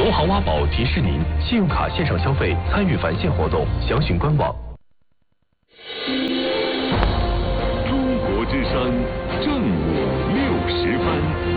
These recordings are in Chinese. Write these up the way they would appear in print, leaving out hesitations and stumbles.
农行挖宝提示您：信用卡线上消费参与返现活动，详询官网。 中国之声正午60分。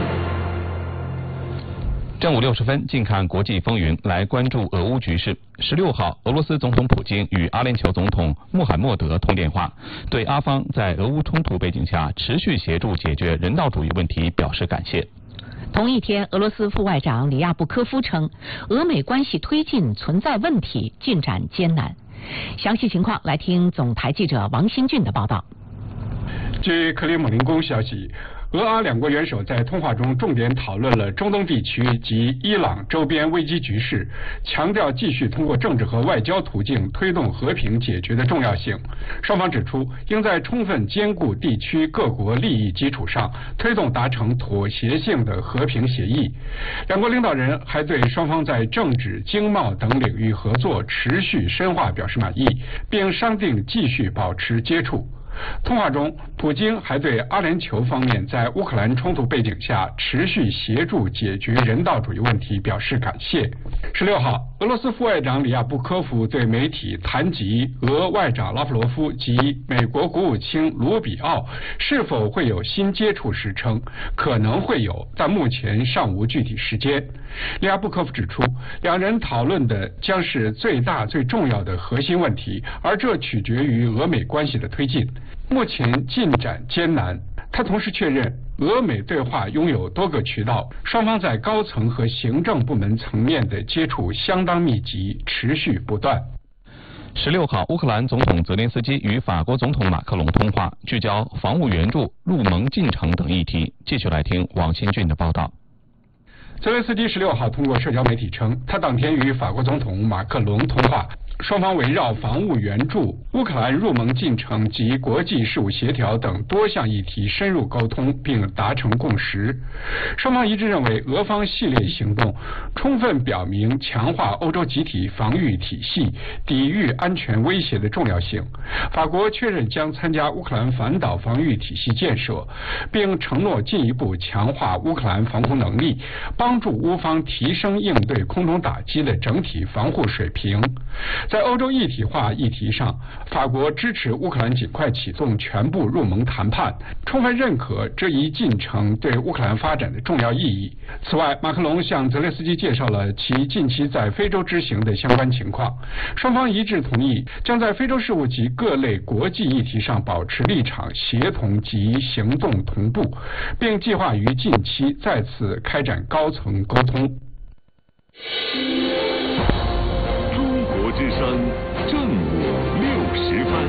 正午60分，近看国际风云，来关注俄乌局势。16号，俄罗斯总统普京与阿联酋总统穆罕默德通电话，对阿方在俄乌冲突背景下持续协助解决人道主义问题表示感谢。 同一天，俄罗斯副外长里亚布科夫称，俄美关系推进存在问题，进展艰难。详细情况来听总台记者王新俊的报道。 据克里姆林宫消息，俄阿两国元首在通话中重点讨论了中东地区及伊朗周边危机局势，强调继续通过政治和外交途径推动和平解决的重要性。双方指出，应在充分兼顾地区各国利益基础上，推动达成妥协性的和平协议。两国领导人还对双方在政治、经贸等领域合作持续深化表示满意，并商定继续保持接触。通话中，普京还对阿联酋方面在乌克兰冲突背景下持续协助解决人道主义问题表示感谢。16号，俄罗斯副外长里亚布科夫对媒体谈及俄外长拉夫罗夫及美国国务卿卢比奥是否会有新接触时称，可能会有，但目前尚无具体时间。里亚布科夫指出，两人讨论的将是最大最重要的核心问题，而这取决于俄美关系的推进。目前进展艰难。他同时确认，俄美对话拥有多个渠道，双方在高层和行政部门层面的接触相当密集，持续不断。 16号，乌克兰总统泽连斯基与法国总统马克龙通话，聚焦防务援助、入盟进程等议题。继续来听王新俊的报道。 泽连斯基16号通过社交媒体称，他当天与法国总统马克龙通话，双方围绕防务援助、乌克兰入盟进程及国际事务协调等多项议题深入沟通，并达成共识。双方一致认为，俄方系列行动充分表明强化欧洲集体防御体系、抵御安全威胁的重要性。法国确认将参加乌克兰反导防御体系建设，并承诺进一步强化乌克兰防空能力，帮助乌方提升应对空中打击的整体防护水平。在欧洲一体化议题上，法国支持乌克兰尽快启动全部入盟谈判，充分认可这一进程对乌克兰发展的重要意义。此外，马克龙向泽连斯基介绍了其近期在非洲之行的相关情况，双方一致同意将在非洲事务及各类国际议题上保持立场协同及行动同步，并计划于近期再次开展高层沟通。 之声正午60分。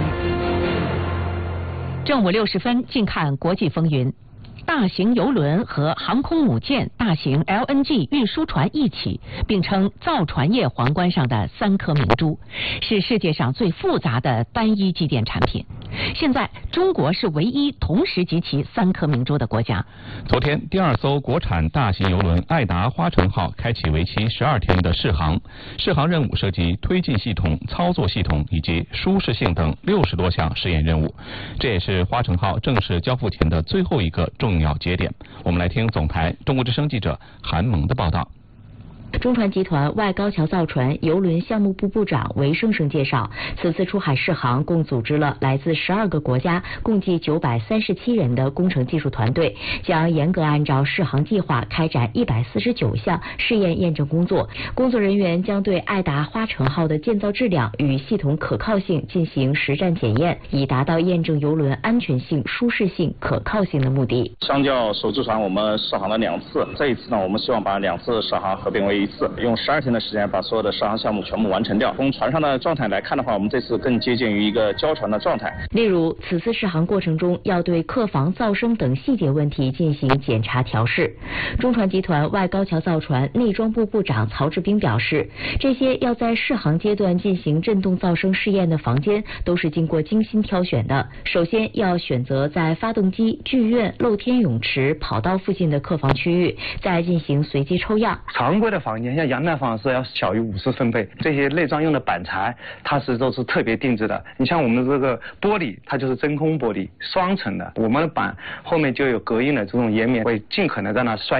正午60分，近看国际风云。大型邮轮和航空母舰、大型 LNG 运输船一起，并称造船业皇冠上的3颗明珠，是世界上最复杂的单一机电产品。现在，中国是唯一同时集齐3颗明珠的国家。 昨天，第2艘国产大型邮轮爱达花城号开启为期12天的试航，试航任务涉及推进系统、操作系统以及舒适性等60多项试验任务。这也是花城号正式交付前的最后一个重要节点。我们来听总台中国之声记者韩萌的报道。 中船集团外高桥造船邮轮项目部部长韦生生介绍，此次出海试航共组织了来自12个国家，共计937人的工程技术团队，将严格按照试航计划开展149项试验验证工作。工作人员将对爱达花城号的建造质量与系统可靠性进行实战检验，以达到验证邮轮安全性、舒适性、可靠性的目的。 相较首次船，我们试航了2次，这一次呢，我们希望把2次试航合并为1次，用12天的时间把所有的试航项目全部完成掉。从船上的状态来看的话，我们这次更接近于一个交船的状态。 例如，此次试航过程中要对客房、噪声等细节问题进行检查调试。中船集团外高桥造船内装部部长曹志斌表示，这些要在试航阶段进行震动噪声试验的房间都是经过精心挑选的。首先要选择在发动机、剧院、露天泳池、跑道附近的客房区域，再进行随机抽样。 常规的房间像阳台房是要小于50分贝，这些内装用的板材它都是特别定制的。你像我们这个玻璃，它就是真空玻璃，双层的，我们的板后面就有隔音的这种岩棉，会尽可能让它衰减。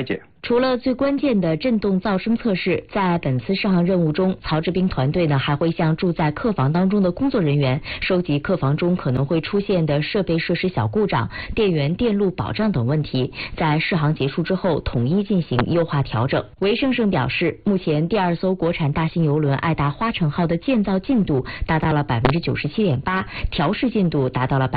除了最关键的震动噪声测试，在本次试航任务中，曹志斌团队呢还会向住在客房当中的工作人员收集客房中可能会出现的设备设施小故障、电源电路保障等问题，在试航结束之后统一进行优化调整。韦胜胜表示，目前第2艘国产大型邮轮爱达花城号的建造进度达到了 97.8%， 调试进度达到了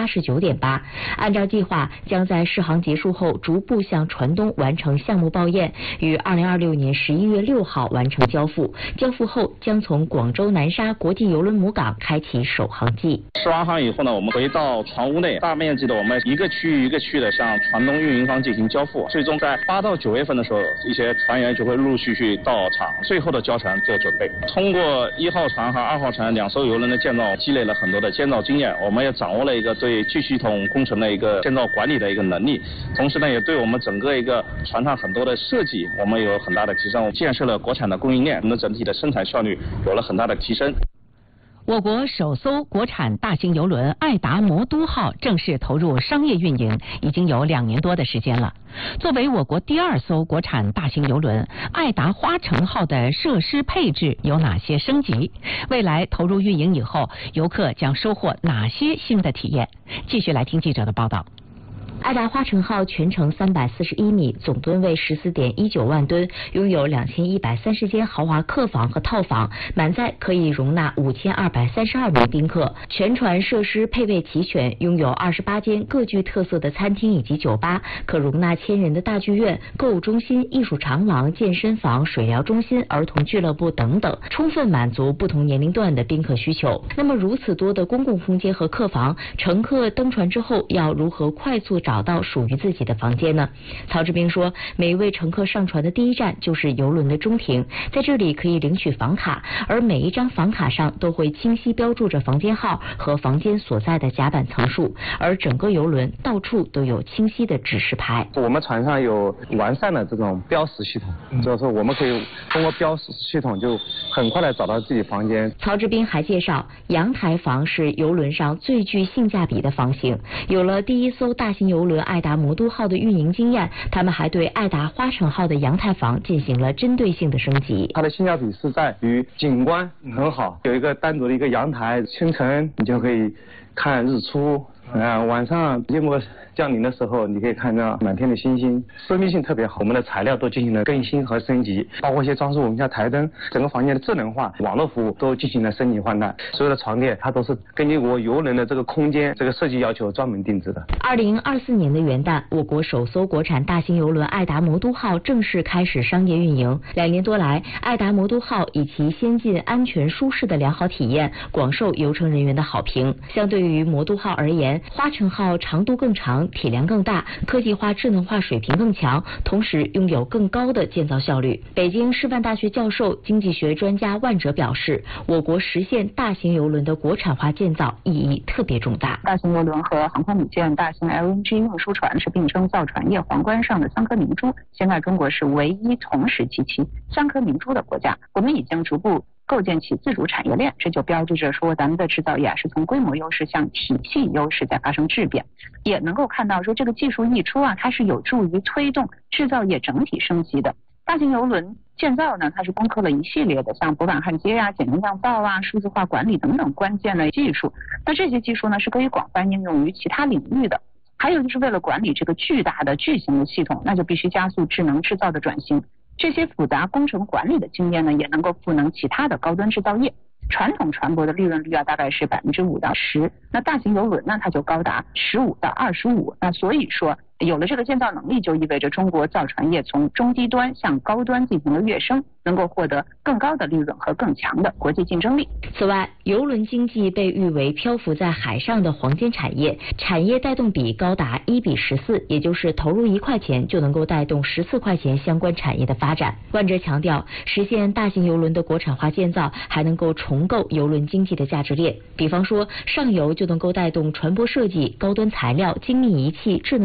89.8%。按照计划，将在试航结束后逐步向船东完成项目报验，于2026年11月6号完成交付。交付后将从广州南沙国际邮轮母港开启首航季。 试完航以后呢，我们回到船坞内，大面积的我们一个区域一个区域的向船东运营方进行交付。最终在8到9月份的时候，一些船员就会陆续到场，最后的交船做准备。通过1号船和2号船2艘邮轮的建造，积累了很多的建造经验，我们也掌握了一个对继续系统工程的一个建造管理的一个能力，同时呢，也对我们整个一个船上很多的设计，我们有很大的提升，建设了国产的供应链，我们整体的生产效率有了很大的提升。 我国首艘国产大型邮轮爱达魔都号正式投入商业运营，已经有2年多的时间了。作为我国第2艘国产大型邮轮，爱达花城号的设施配置有哪些升级？未来投入运营以后，游客将收获哪些新的体验？继续来听记者的报道。 爱达花城号全长341米，总吨位14.19万吨，拥有2130间豪华客房和套房，满载可以容纳5232名宾客。全船设施配备齐全，拥有28间各具特色的餐厅以及酒吧，可容纳1000人的大剧院、购物中心、艺术长廊、健身房、水疗中心、儿童俱乐部等等，充分满足不同年龄段的宾客需求。那么如此多的公共空间和客房，乘客登船之后要如何快速找到属于自己的房间呢？曹志斌说，每一位乘客上船的第一站就是邮轮的中庭，在这里可以领取房卡，而每一张房卡上都会清晰标注着房间号和房间所在的甲板层数，而整个邮轮到处都有清晰的指示牌。 我们船上有完善的这种标识系统，就是说我们可以通过标识系统就很快的找到自己房间。 曹志斌还介绍，阳台房是邮轮上最具性价比的房型。有了第1艘大型邮轮爱达魔都号的运营经验，他们还对爱达花城号的阳台房进行了针对性的升级。 它的性价比是在于景观很好，有一个单独的一个阳台，清晨你就可以看日出，晚上夜幕降临的时候，你可以看到满天的星星，私密性特别好。我们的材料都进行了更新和升级，包括一些装饰我们家台灯，整个房间的智能化、网络服务都进行了升级换代。所有的床垫它都是根据我邮轮的这个空间、这个设计要求专门定制的。 2024年的元旦，我国首艘国产大型邮轮爱达魔都号正式开始商业运营。2年多来，爱达魔都号以其先进、安全、舒适的良好体验，广受游乘人员的好评。相对于魔都号而言，花城号长度更长，体量更大，科技化、智能化水平更强，同时拥有更高的建造效率。北京师范大学教授、经济学专家万哲表示，我国实现大型邮轮的国产化建造意义特别重大。 大型邮轮和航空母舰、大型 LNG 运输船是并称造船业皇冠上的3颗明珠。现在中国是唯一同时集齐3颗明珠的国家，我们已经逐步构建起自主产业链，这就标志着说咱们的制造业是从规模优势向体系优势在发生质变。也能够看到说这个技术溢出它是有助于推动制造业整体升级的。大型邮轮建造呢，它是攻克了一系列的像薄板焊接简能降噪数字化管理等等关键的技术。那这些技术呢是可以广泛应用于其他领域的。还有就是为了管理这个巨大的巨型的系统，那就必须加速智能制造的转型。这些复杂工程管理的经验呢，也能够赋能其他的高端制造业。传统船舶的利润率大概是5%到10%，那大型邮轮呢，它就高达15%到25%。那所以说，有了这个建造能力，就意味着中国造船业从中低端向高端进行了跃升，能够获得更高的利润和更强的国际竞争力。 此外，邮轮经济被誉为漂浮在海上的黄金产业，产业带动比高达1:14，也就是投入1块钱就能够带动14块钱相关产业的发展。万哲强调，实现大型邮轮的国产化建造，还能够重构邮轮经济的价值链。比方说，上游就能够带动船舶设计、高端材料、精密仪器、智能船舶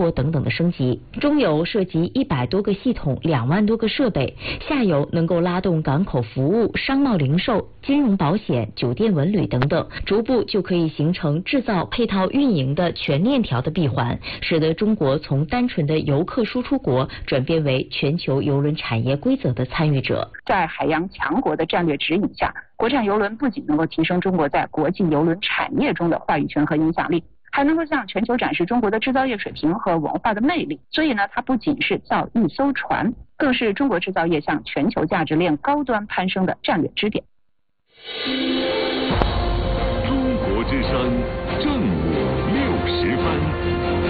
坡等等的升级。中游涉及100多个系统，2万多个设备；下游能够拉动港口服务、商贸零售、金融保险、酒店文旅等等，逐步就可以形成制造、配套、运营的全链条的闭环，使得中国从单纯的游客输出国转变为全球邮轮产业规则的参与者。 在海洋强国的战略指引下，国产邮轮不仅能够提升中国在国际邮轮产业中的话语权和影响力，还能够向全球展示中国的制造业水平和文化的魅力。所以呢，它不仅是造一艘船，更是中国制造业向全球价值链高端攀升的战略支点。 中国之声正午60分。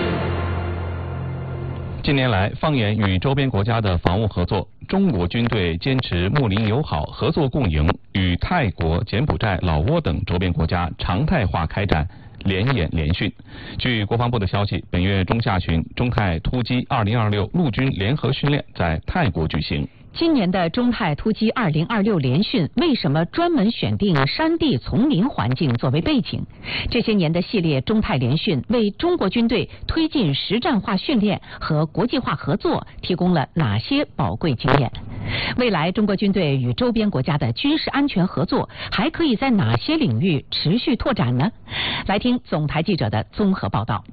近年来，放眼与周边国家的防务合作，中国军队坚持睦邻友好、合作共赢，与泰国、柬埔寨、老挝等周边国家常态化开展联演联训。据国防部的消息，本月中下旬，中泰突击2026陆军联合训练在泰国举行。 今年的中泰突击2026联训为什么专门选定山地丛林环境作为背景？这些年的系列中泰联训为中国军队推进实战化训练和国际化合作提供了哪些宝贵经验？未来中国军队与周边国家的军事安全合作还可以在哪些领域持续拓展呢？来听总台记者的综合报道。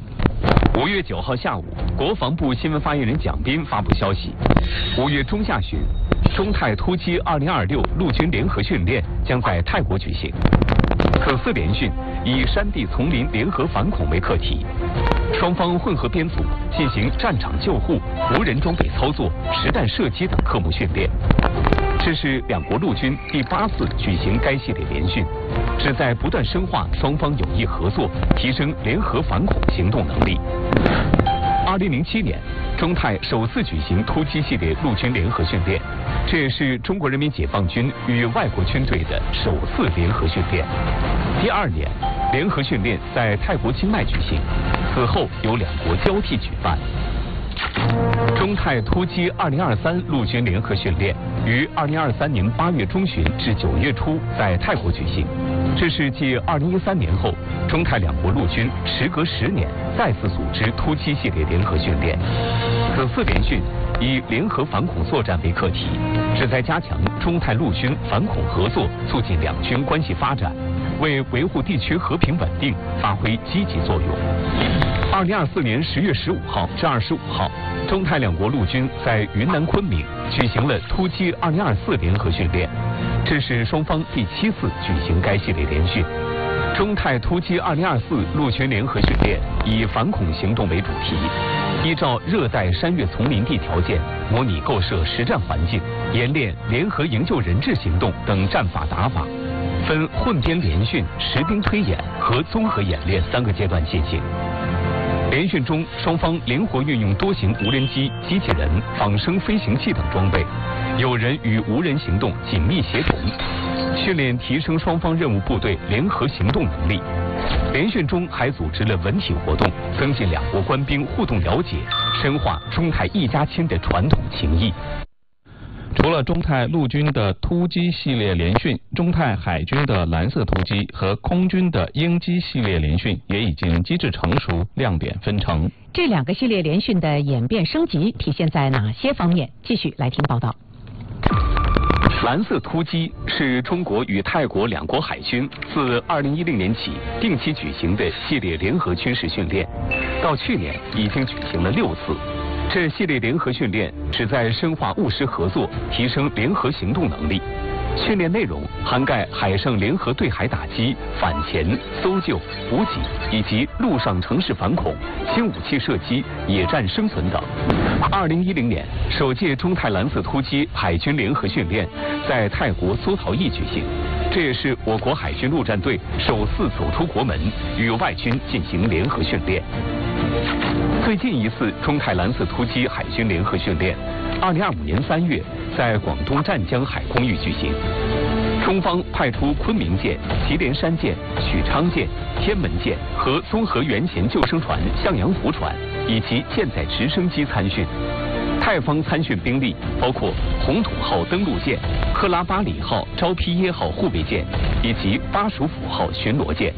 5月9号下午，国防部新闻发言人蒋斌发布消息，5月中下旬，中泰突击2026陆军联合训练将在泰国举行。此次联训以山地丛林联合反恐为课题，双方混合编组进行战场救护、无人装备操作、实弹射击等科目训练。这是两国陆军第8次举行该系列联训，旨在不断深化双方友谊合作，提升联合反恐行动能力。2007年，中泰首次举行突击系列陆军联合训练，这也是中国人民解放军与外国军队的首次联合训练。第2年，联合训练在泰国清迈举行，此后由两国交替举办。中泰突击2023陆军联合训练于2023年8月中旬至9月初在泰国举行，这是继2013年后，中泰两国陆军时隔10年再次组织突击系列联合训练。此次联训以联合反恐作战为课题，旨在加强中泰陆军反恐合作，促进两军关系发展，为维护地区和平稳定发挥积极作用。2024年10月15号至25号，中泰两国陆军在云南昆明举行了突击2024联合训练，这是双方第7次举行该系列联训。中泰突击2024陆军联合训练以反恐行动为主题，依照热带山岳丛林地条件，模拟构设实战环境，演练联合营救人质行动等战法打法，分混编联训、实兵推演和综合演练3个阶段进行。联训中，双方灵活运用多型无人机、机器人、仿生飞行器等装备，有人与无人行动紧密协同，训练提升双方任务部队联合行动能力。联训中还组织了文体活动，增进两国官兵互动了解，深化中泰一家亲的传统情谊。 除了中泰陆军的突击系列联训，中泰海军的蓝色突击和空军的鹰击系列联训也已经机制成熟，亮点纷呈。 这2个系列联训的演变升级体现在哪些方面？继续来听报道。 蓝色突击是中国与泰国两国海军自2010年起定期举行的系列联合军事训练，到去年已经举行了6次。这系列联合训练旨在深化务实合作，提升联合行动能力。训练内容涵盖海上联合对海打击、反潜、搜救、补给，以及陆上城市反恐、轻武器射击、野战生存等。2010年，首届中泰蓝色突击海军联合训练在泰国苏陶义举行，这也是我国海军陆战队首次走出国门，与外军进行联合训练。最近一次中泰蓝色突击海军联合训练，2025年3月在广东湛江海空域举行。中方派出昆明舰、祁连山舰、许昌舰、天门舰和综合援潜救生船向阳湖船以及舰载直升机参训。泰方参训兵力包括红土号登陆舰、克拉巴里号、昭披耶号护卫舰以及巴蜀府号巡逻舰。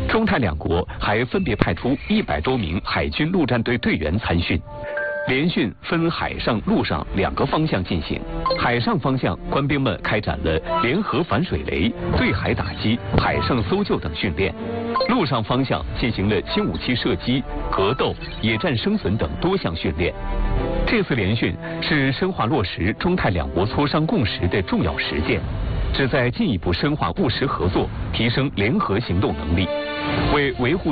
中泰两国还分别派出100多名海军陆战队队员参训。联训分海上、陆上2个方向进行。海上方向，官兵们开展了联合反水雷、对海打击、海上搜救等训练；陆上方向进行了轻武器射击、格斗、野战生存等多项训练。这次联训是深化落实中泰两国磋商共识的重要实践，旨在进一步深化务实合作，提升联合行动能力，为维护